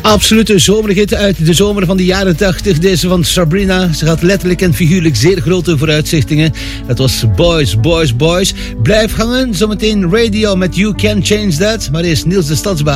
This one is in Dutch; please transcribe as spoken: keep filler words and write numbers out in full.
Absolute zomerhit uit de zomer van de jaren tachtig. Deze van Sabrina. Ze had letterlijk en figuurlijk zeer grote vooruitzichtingen. Dat was Boys, Boys, Boys. Blijf hangen. Zometeen Radio met You Can Change That. Maar eerst Niels de Stadsbaas.